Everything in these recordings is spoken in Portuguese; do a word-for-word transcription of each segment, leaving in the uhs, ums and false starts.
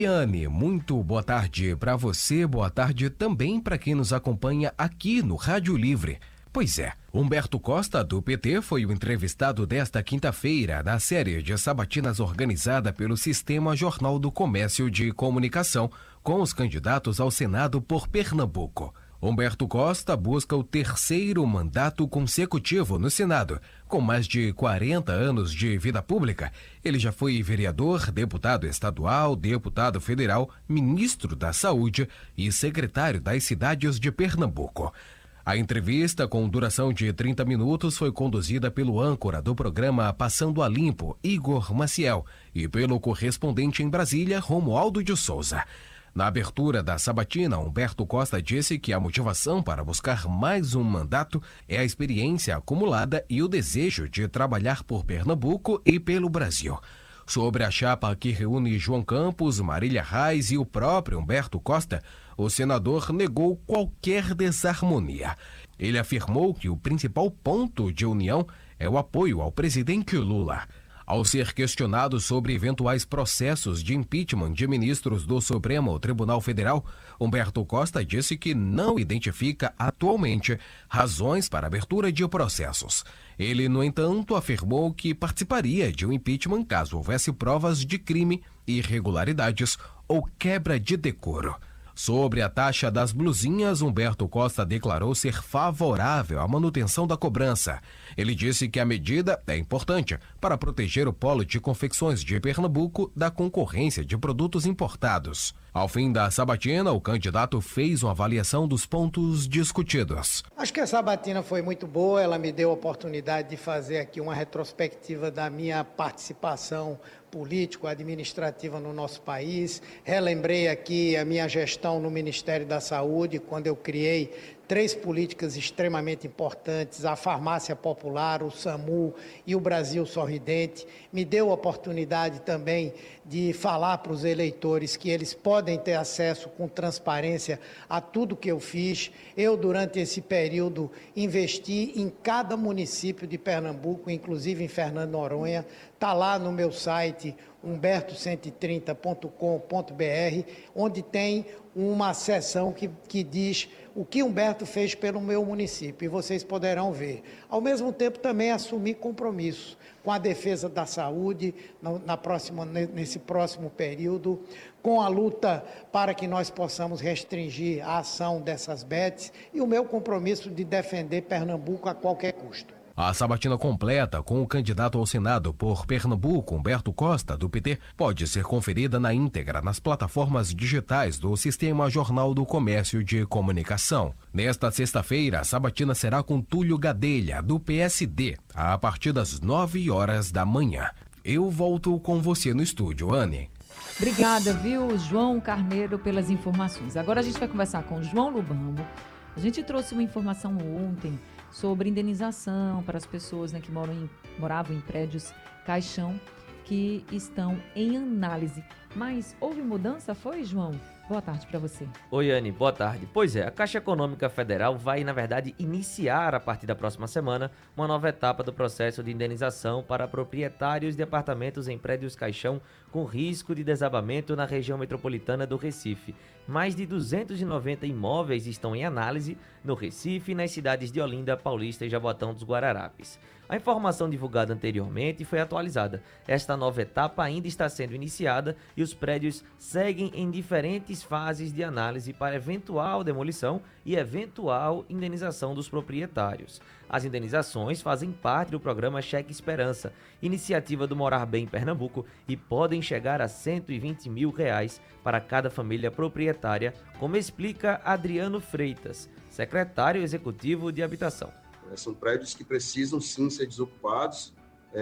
Anne, muito boa tarde para você, boa tarde também para quem nos acompanha aqui no Rádio Livre. Pois é, Humberto Costa, do P T, foi o entrevistado desta quinta-feira na série de sabatinas organizada pelo Sistema Jornal do Comércio de Comunicação, com os candidatos ao Senado por Pernambuco. Humberto Costa busca o terceiro mandato consecutivo no Senado. Com mais de quarenta anos de vida pública, ele já foi vereador, deputado estadual, deputado federal, ministro da Saúde e secretário das cidades de Pernambuco. A entrevista, com duração de trinta minutos, foi conduzida pelo âncora do programa Passando a Limpo, Igor Maciel, e pelo correspondente em Brasília, Romualdo de Souza. Na abertura da sabatina, Humberto Costa disse que a motivação para buscar mais um mandato é a experiência acumulada e o desejo de trabalhar por Pernambuco e pelo Brasil. Sobre a chapa que reúne João Campos, Marília Reis e o próprio Humberto Costa, o senador negou qualquer desarmonia. Ele afirmou que o principal ponto de união é o apoio ao presidente Lula. Ao ser questionado sobre eventuais processos de impeachment de ministros do Supremo Tribunal Federal, Humberto Costa disse que não identifica atualmente razões para abertura de processos. Ele, no entanto, afirmou que participaria de um impeachment caso houvesse provas de crime, irregularidades ou quebra de decoro. Sobre a taxa das blusinhas, Humberto Costa declarou ser favorável à manutenção da cobrança. Ele disse que a medida é importante para proteger o polo de confecções de Pernambuco da concorrência de produtos importados. Ao fim da sabatina, o candidato fez uma avaliação dos pontos discutidos. Acho que a sabatina foi muito boa, ela me deu a oportunidade de fazer aqui uma retrospectiva da minha participação político-administrativa no nosso país. Relembrei aqui a minha gestão no Ministério da Saúde, quando eu criei três políticas extremamente importantes, a farmácia popular, o SAMU e o Brasil Sorridente. Me deu a oportunidade também de falar para os eleitores que eles podem ter acesso com transparência a tudo que eu fiz. Eu, durante esse período, investi em cada município de Pernambuco, inclusive em Fernando Noronha. Está lá no meu site, humberto cento e trinta ponto com ponto br, onde tem uma seção que, que diz o que Humberto fez pelo meu município, e vocês poderão ver. Ao mesmo tempo, também assumi compromisso com a defesa da saúde na, na próxima, nesse próximo período, com a luta para que nós possamos restringir a ação dessas bets e o meu compromisso de defender Pernambuco a qualquer custo. A sabatina completa com o candidato ao Senado por Pernambuco, Humberto Costa, do P T, pode ser conferida na íntegra nas plataformas digitais do Sistema Jornal do Comércio de Comunicação. Nesta sexta-feira, a sabatina será com Túlio Gadelha, do P S D, a partir das nove horas da manhã. Eu volto com você no estúdio, Anne. Obrigada, viu, João Carneiro, pelas informações. Agora a gente vai conversar com o João Lubambo. A gente trouxe uma informação ontem sobre indenização para as pessoas, né, que moram em, moravam em prédios caixão que estão em análise. Mas houve mudança, foi, João? Boa tarde para você. Oi, Anne, boa tarde. Pois é, a Caixa Econômica Federal vai, na verdade, iniciar a partir da próxima semana uma nova etapa do processo de indenização para proprietários de apartamentos em prédios caixão com risco de desabamento na região metropolitana do Recife. Mais de duzentos e noventa imóveis estão em análise no Recife e nas cidades de Olinda, Paulista e Jaboatão dos Guararapes. A informação divulgada anteriormente foi atualizada. Esta nova etapa ainda está sendo iniciada e os prédios seguem em diferentes fases de análise para eventual demolição e eventual indenização dos proprietários. As indenizações fazem parte do programa Cheque Esperança, iniciativa do Morar Bem em Pernambuco, e podem chegar a cento e vinte mil reais para cada família proprietária, como explica Adriano Freitas, secretário executivo de Habitação. São prédios que precisam sim ser desocupados,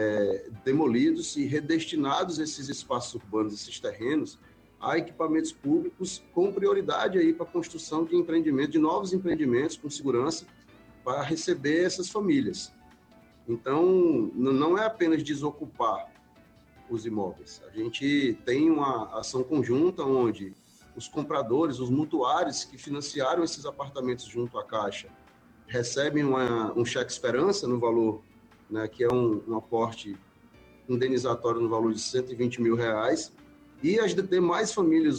é, demolidos e redestinados esses espaços urbanos, esses terrenos, a equipamentos públicos, com prioridade aí para a construção de empreendimentos, de novos empreendimentos com segurança para receber essas famílias. Então, não é apenas desocupar os imóveis. A gente tem uma ação conjunta onde os compradores, os mutuários que financiaram esses apartamentos junto à Caixa, recebem uma, um cheque esperança no valor, né, que é um, um aporte indenizatório no valor de cento e vinte mil reais, e as demais famílias